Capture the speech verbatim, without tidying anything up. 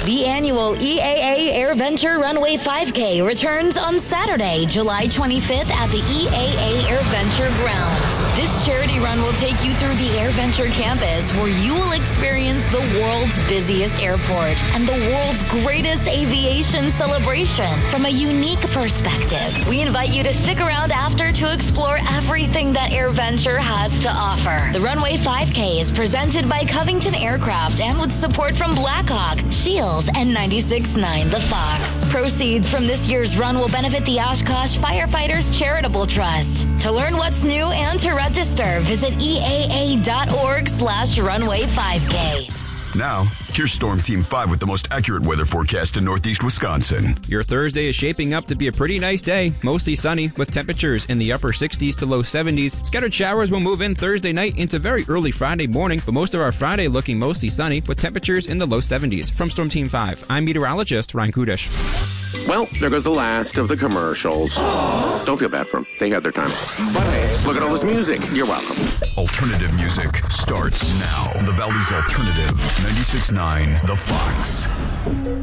The annual E A A AirVenture Runway five K returns on Saturday, July twenty-fifth at the E A A AirVenture grounds. This charity run will take you through the AirVenture campus, where you will experience the world's busiest airport and the world's greatest aviation celebration from a unique perspective. We invite you to stick around after to explore everything that AirVenture has to offer. The Runway five K is presented by Covington Aircraft and with support from Blackhawk, Shields, and ninety-six point nine The Fox. Proceeds from this year's run will benefit the Oshkosh Firefighters Charitable Trust. To learn what's new and to register, visit E A A dot org slash runway five K. Now, here's Storm Team five with the most accurate weather forecast in northeast Wisconsin. Your Thursday is shaping up to be a pretty nice day. Mostly sunny with temperatures in the upper sixties to low seventies. Scattered showers will move in Thursday night into very early Friday morning, but most of our Friday looking mostly sunny with temperatures in the low seventies. From Storm Team five, I'm meteorologist Ryan Kudish. Well, there goes the last of the commercials. Don't feel bad for them. They had their time. But hey, look at all this music. You're welcome. Alternative music starts now. The Valley's Alternative, ninety-six point nine The Fox.